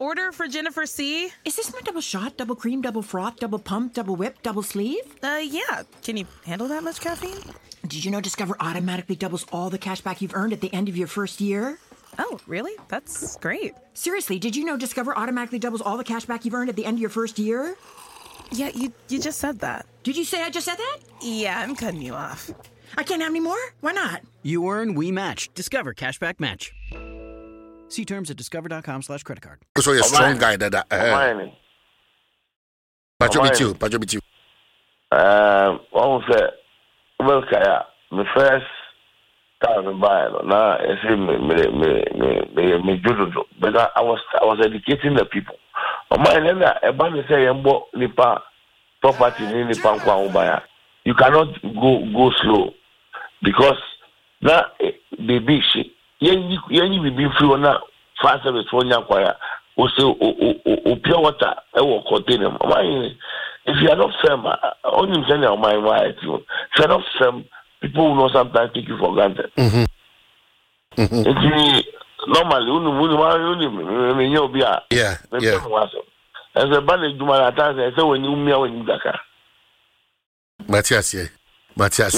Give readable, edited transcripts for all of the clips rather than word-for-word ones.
order for Jennifer C. Is this my double shot, double cream, double froth, double pump, double whip, double sleeve? Yeah. Can you handle that much caffeine? Did you know Discover automatically doubles all the cash back you've earned at the end of your first year? Oh, really? That's great. Seriously, did you know Discover automatically doubles all the cash back you've earned at the end of your first year? Yeah, you just said that. Did you say I just said that? Yeah, I'm cutting you off. I can't have any more? Why not? You earn, we match. Discover Cashback Match. See terms at discover.com/creditcard. So you're a strong guy that Pacho with you. What was that? The first time I buy it, now I see me judo, but I was educating the people. Mine that a band say nipa property in nipa kwa. You cannot go slow because now the big shit. You be free now. Fast service for Nyakwaya. O pure water. I will contain them. If you are not firm, only send your mind why if you are not firm, people will not sometimes take you for granted. Normally, yeah. As a bandage, do my attacks, I say when you Dakar. Matthias, yes,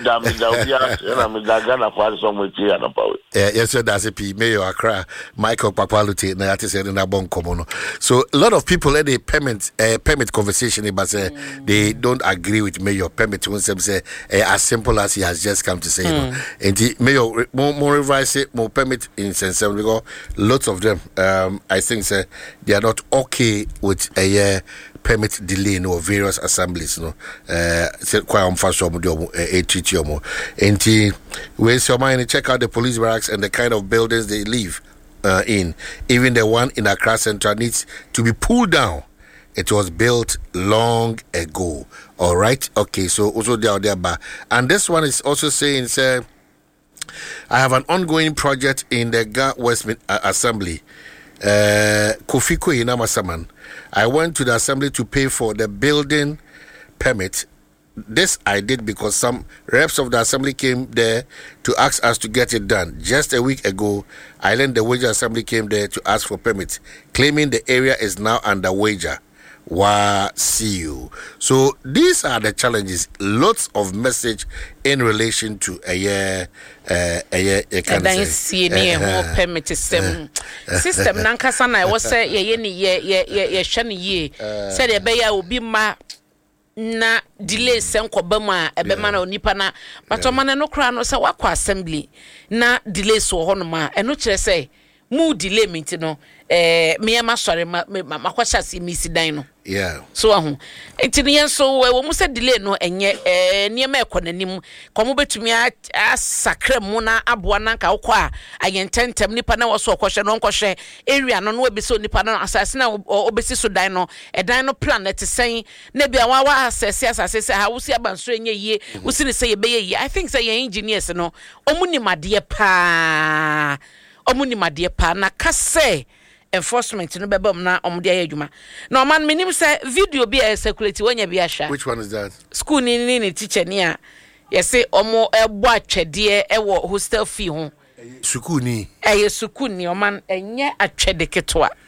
sir, that's a P. Mayor Accra, Michael Papalute, Nayati in a bon commono. So a lot of people let the permit conversation, but they don't agree with Mayor permit when some say as simple as he has just come to say. And the Mayor more revise it, more permit in sense because lots of them I think say they are not okay with a permit delay no various assemblies no quite unfashionable a treaty more and when somebody check out the police barracks and the kind of buildings they live in, even the one in Accra Central needs to be pulled down. It was built long ago. All right, okay, so also there but and this one is also saying say I have an ongoing project in the Ga Westminster Assembly. Kofi Koyina Masaman. I went to the assembly to pay for the building permit. This I did because some reps of the assembly came there to ask us to get it done. Just a week ago, Island the Wager Assembly came there to ask for permits, claiming the area is now under wager. See you. So these are the challenges. Lots of message in relation to a can see more permit system. System nankasa na was say ye shani ye said e be ya obi ma na delay senko bema e be ma na onipa na but o man no kra no say wakọ assembly na delay so ho no ma e no kire say mu delay minti no me ma sori makwasha si misi dan no yeah so ahu entini so we mu say delay no enye niema ekonanim komo betumi asakra mu na aboa na nka wokọ a ayententem nipa na wo so okọhwe no nkọhwe area no no obesi nipa na asase na obesi so dan no dan no plan na tesen na bia wa asase say ha wusi abanso enye yie wusi ne say be yie I think say your engineers no omunimade pa omunimade pa na kase enforcement no bebam na omde ayadwuma na man menim say video bi a circulate wonya bi ahwa. Which one is that? School ni teacher ni a yesi omo ebo atwede ewo hostel fee ho sukuni sukuni o man enye atwede ketwa